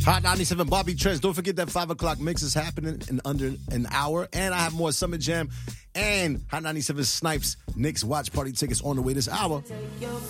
Hot 97 Bobby Trends. Don't forget that 5 o'clock mix is happening in under an hour. And I have more Summer Jam and Hot 97 Snipes Knicks watch party tickets on the way this hour.